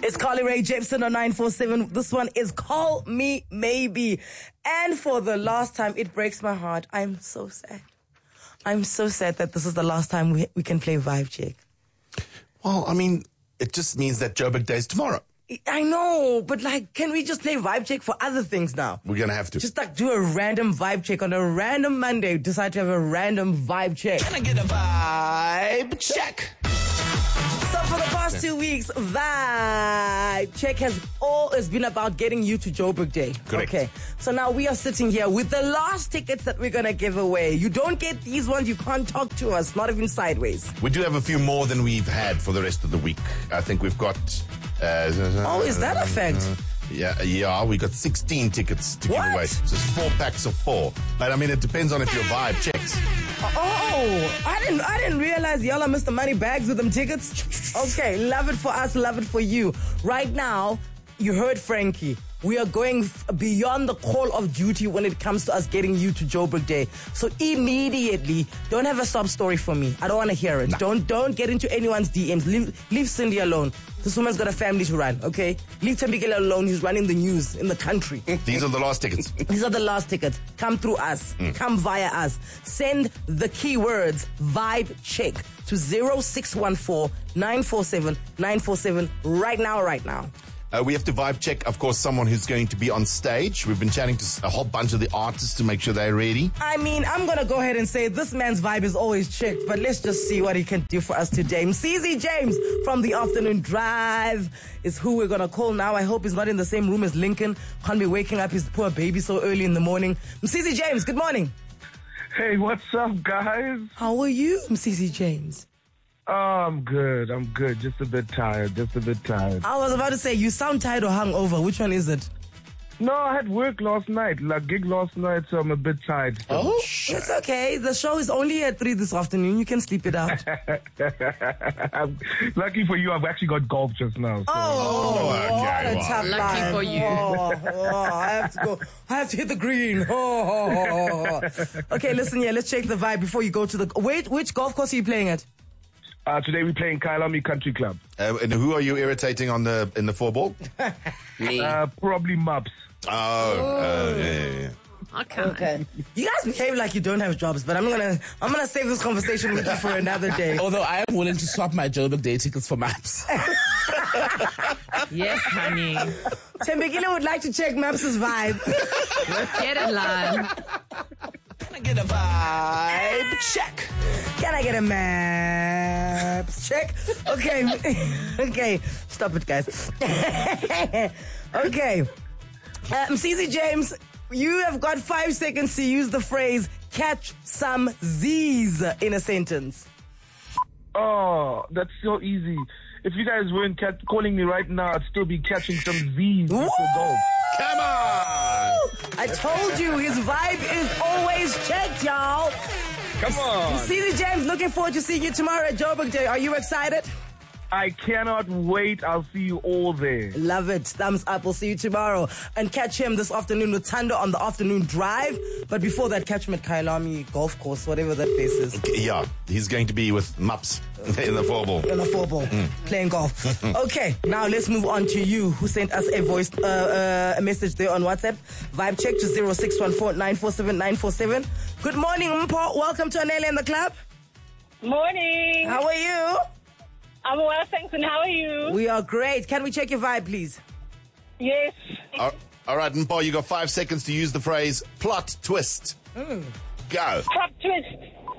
It's Carly Rae Jepsen on 947. This one is Call Me Maybe. And for the last time, it breaks my heart. I'm so sad. I'm so sad that this is the last time we can play Vibe Check. Well, I mean, it just means that Joburg Day is tomorrow. I know, but can we just play Vibe Check for other things now? We're going to have to. Just do a random Vibe Check on a random Monday. Decide to have a random Vibe Check. Can I get a Vibe Check? So for the past 2 weeks, Vibe Check has been about getting you to Joburg Day. Correct. Okay. So now we are sitting here with the last tickets that we're going to give away. You don't get these ones, you can't talk to us, not even sideways. We do have a few more than we've had for the rest of the week. I think we've got... is that a fact? Yeah, we got 16 tickets to give What? away. So it's 4 packs of 4. But I mean, it depends on if your Vibe checks. Oh, I didn't realize y'all are Mr. Money Bags with them tickets. Okay, love it for us, love it for you. Right now, you heard Frankie. We are going beyond the call of duty when it comes to us getting you to Joburg Day. So immediately, don't have a sob story for me. I don't want to hear it. Nah. Don't get into anyone's DMs. Leave Cindy alone. This woman's got a family to run, okay? Leave Tembikele alone. He's running the news in the country. These are the last tickets. These are the last tickets. Come through us. Come via us. Send the keywords Vibe Check to 0614 947 947 right now. We have to Vibe check, of course, someone who's going to be on stage. We've been chatting to a whole bunch of the artists to make sure they're ready. I mean, I'm going to go ahead and say this man's vibe is always checked, but let's just see what he can do for us today. Msizi James from the Afternoon Drive is who we're going to call now. I hope he's not in the same room as Lincoln. Can't be waking up his poor baby so early in the morning. Msizi James, good morning. Hey, what's up, guys? How are you, Msizi James? Oh, I'm good. Just a bit tired. I was about to say, you sound tired or hungover. Which one is it? No, I had work last night, gig last night, so I'm a bit tired. So. Oh, It's okay. The show is only at 3 this afternoon. You can sleep it out. Lucky for you, I've actually got golf just now. So. Oh, okay, what a wow. tough Lucky life. for you. I have to go. I have to hit the green. Okay, listen here. Let's check the vibe before you go to the... Wait, which golf course are you playing at? Today we're playing Kyalami Country Club. and who are you irritating in the 4-ball? Me. Probably Mups. Yeah. Okay. You guys behave like you don't have jobs, but I'm gonna save this conversation with you for another day. Although I am willing to swap my Joburg Day tickets for maps. Yes, honey. Tembekile would like to check Maps' vibe. Get in line. Can I get a Vibe check? Can I get a Maps check? Okay. Okay. Stop it, guys. Okay. Msizi James, you have got 5 seconds to use the phrase catch some Z's in a sentence. Oh, that's so easy. If you guys weren't calling me right now, I'd still be catching some Z's for golf. Come on! I told you his vibe is always checked, y'all. Come on. Msizi James, looking forward to seeing you tomorrow at Joburg Day. Are you excited? I cannot wait. I'll see you all there. Love it. Thumbs up. We'll see you tomorrow. And catch him this afternoon with Thando on the Afternoon Drive. But before that, catch him at Kyalami Golf Course, whatever that place is. Yeah, he's going to be with Mups in the 4-ball. In a 4-ball, playing golf. Okay, now let's move on to you, who sent us a message there on WhatsApp. Vibe check to 0614 947 947. Good morning, Mpo. Welcome to Anele in the Club. Morning. How are you? I'm well, thanks. And how are you? We are great. Can we check your vibe, please? Yes. All right, Mpo, you got 5 seconds to use the phrase plot twist. Go. Top twist.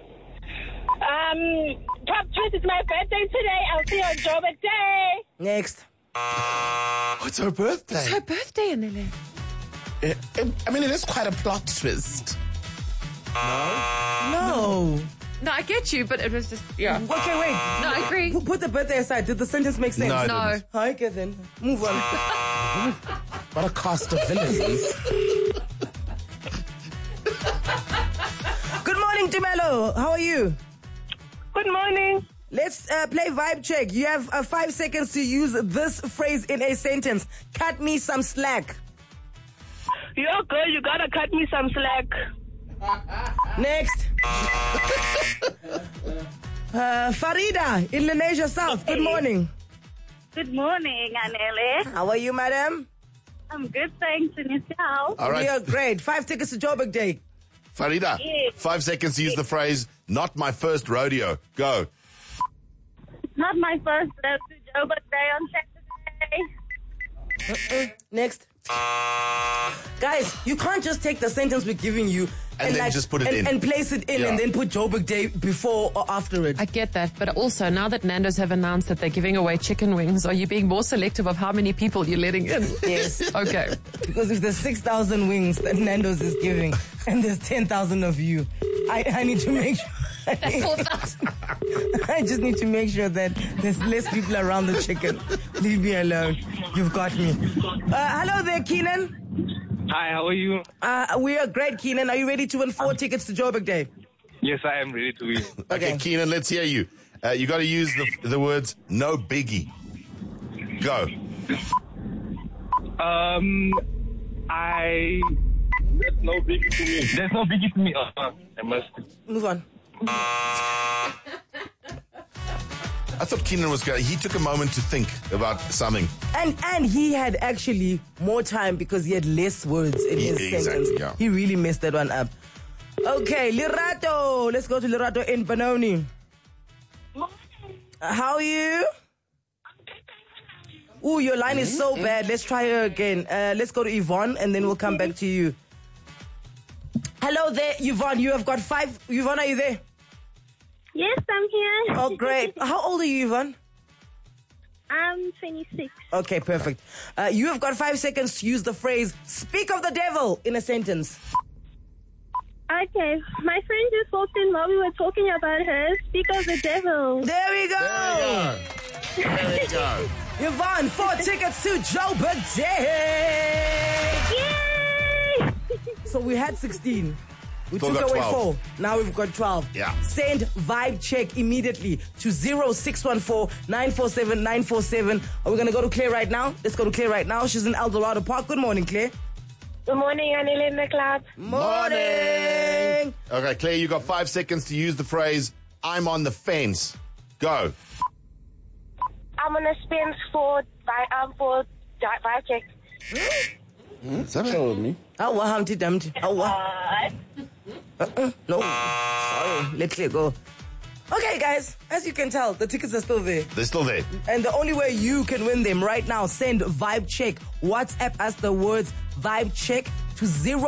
Top twist is my birthday today. I'll see you on Joburg Day. Next. What's her birthday? It's her birthday, Anele. I mean, it is quite a plot twist. No. No, I get you, but it was just, yeah. Okay, wait. No, I agree. Put the birthday aside. Did the sentence make sense? No, it No. didn't. Okay, then. Move on. What a cast of villains. Good morning, Tumelo. How are you? Good morning. Let's play vibe check. You have 5 seconds to use this phrase in a sentence. Cut me some slack. Yo, girl, you gotta cut me some slack. Next. Farida in Lenasia South. Good morning. Good morning, Anele. How are you, madam? I'm good, thanks. And yourself? All right. We are great. 5 tickets to Joburg Day. Farida, Yes. 5 seconds to use the phrase, not my first rodeo. Go. Not my first trip to Joburg Day on Saturday. Next. Guys, you can't just take the sentence we're giving you And then just put it in. And place it in Yeah. and then put Joburg Day before or after it. I get that, but also now that Nando's have announced that they're giving away chicken wings, are you being more selective of how many people you're letting in? Yes. Okay. Because if there's 6,000 wings that Nando's is giving and there's 10,000 of you, I need to make sure. That's 4,000. I just need to make sure that there's less people around the chicken. Leave me alone. You've got me. Hello there, Keenan. Hi, how are you? We are great, Keenan. Are you ready to win 4 tickets to Joburg Day? Yes, I am ready to win. Okay, Keenan, let's hear you. You got to use the words no biggie. Go. There's no biggie to me. There's no biggie to me. I must. Move on. I thought Keenan was going. He took a moment to think about something. And he had actually more time because he had less words in his Exactly, sentence. yeah. He really messed that one up. Okay, Lerato. Let's go to Lerato in Benoni. How are you? Ooh, your line is so bad. Let's try her again. Let's go to Yvonne and then we'll come back to you. Hello there, Yvonne. You have got 5. Yvonne, are you there? Yes, I'm here. Oh, great. How old are you, Yvonne? I'm 26. Okay, perfect. You have got 5 seconds to use the phrase, speak of the devil, in a sentence. Okay, my friend just walked in while we were talking about her. Speak of the devil. There we go. There you go. Yvonne, 4 tickets to Joburg Day. Yay! So we had 16. We Still took got away 12. 4. Now we've got 12. Yeah. Send vibe check immediately to 0614-947-947. Are we going to go to Claire right now? Let's go to Claire right now. She's in El Dorado Park. Good morning, Claire. Good morning, Anele in the club. Morning. Okay, Claire, you got 5 seconds to use the phrase, I'm on the fence. Go. I'm on a spin for vibe check. Is that it? Oh, Humpty Dumpty. Oh, no. Sorry. Let Claire go. Okay, guys. As you can tell, the tickets are still there. They're still there. And the only way you can win them right now, send Vibe Check. WhatsApp us the words Vibe Check to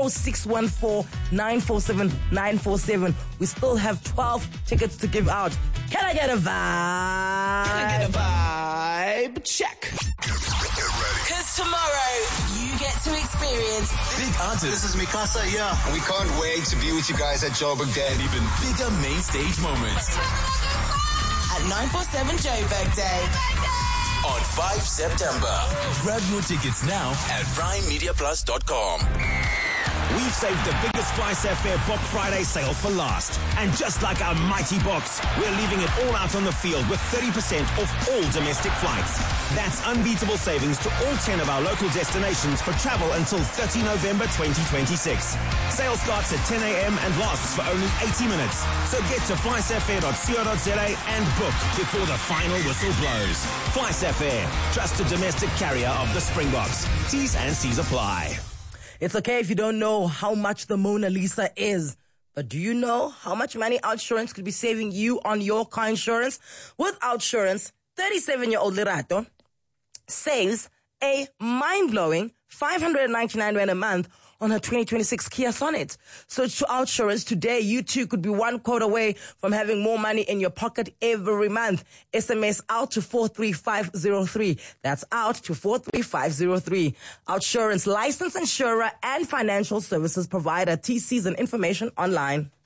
0614-947-947. We still have 12 tickets to give out. Can I get a vibe? Vibe check. Because tomorrow, you get to experience Big artists. This is Mikasa here. And we can't wait to be with you guys at Joburg Day. And even bigger main stage moments. at 947 Joburg Day. On 5 September. Grab your tickets now at primemediaplus.com. We've saved the biggest FlySafair Book Friday sale for last. And just like our mighty box, we're leaving it all out on the field with 30% off all domestic flights. That's unbeatable savings to all 10 of our local destinations for travel until 30 November 2026. Sale starts at 10 a.m. and lasts for only 80 minutes. So get to flysafair.co.za and book before the final whistle blows. FlySafair, trusted domestic carrier of the Springboks. T's and C's apply. It's okay if you don't know how much the Mona Lisa is. But do you know how much money Outsurance could be saving you on your car insurance? With Outsurance, 37-year-old Lerato saves a mind-blowing 599 Rand a month on her 2026 Kia Sonet. So to Outsurance today, you too could be one quote away from having more money in your pocket every month. SMS out to 43503. That's out to 43503. Outsurance, licensed insurer and financial services provider. TCs and information online.